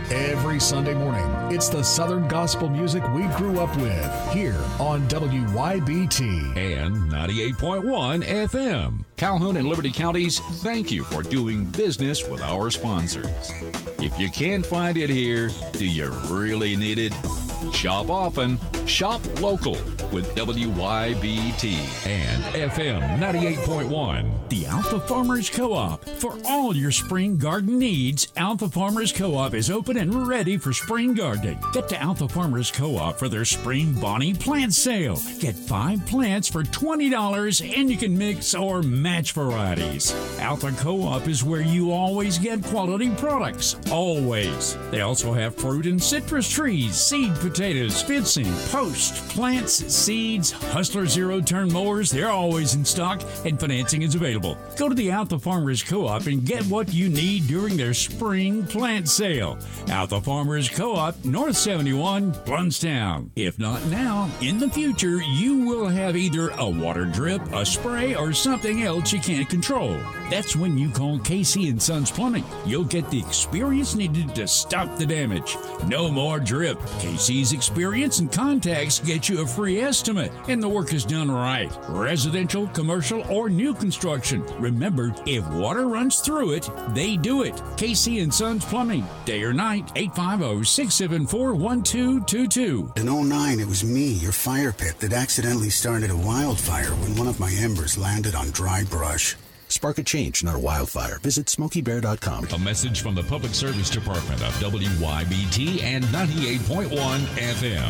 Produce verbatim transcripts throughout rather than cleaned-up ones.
Every Sunday morning, it's the Southern gospel music we grew up with here on W Y B T and ninety-eight point one F M. Calhoun and Liberty Counties, thank you for doing business with our sponsors. If you can't find it here, do you really need it? Shop often, shop local with W Y B T and F M ninety-eight point one. The Alpha Farmers Co-op. For all your spring garden needs, Alpha Farmers Co-op is open and ready for spring gardening. Get to Alpha Farmers Co-op for their Spring Bonnie plant sale. Get five plants for twenty dollars and you can mix or match varieties. Alpha Co-op is where you always get quality products. Always. They also have fruit and citrus trees, seed potatoes, fencing, post, plants, seeds, Hustler zero-turn mowers. They're always in stock and financing is available. Go to the Alpha Farmers Co-op and get what you need during their spring plant sale. Alpha Farmers Co-op, North seventy-one, Bluntstown. If not now, in the future, you will have either a water drip, a spray, or something else you can't control. That's when you call Casey and Sons Plumbing. You'll get the experience needed to stop the damage. No more drip. Casey's experience and contacts get you a free estimate, and the work is done right. Residential, commercial, or new construction. Remember, if water runs through it, they do it. Casey and Sons Plumbing. Day or night, eight five zero, six seven four, one two two two. In oh nine, it was me, your fire pit, that accidentally started a wildfire when one of my embers landed on dry brush. Spark a change, not a wildfire. Visit smoky bear dot com. A message from the Public Service Department of W Y B T and ninety-eight point one F M.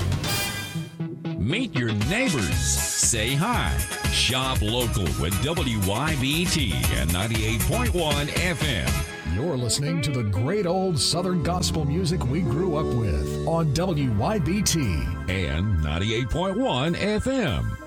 Meet your neighbors. Say hi. Shop local with W Y B T and ninety-eight point one F M. You're listening to the great old Southern gospel music we grew up with on W Y B T and ninety-eight point one F M.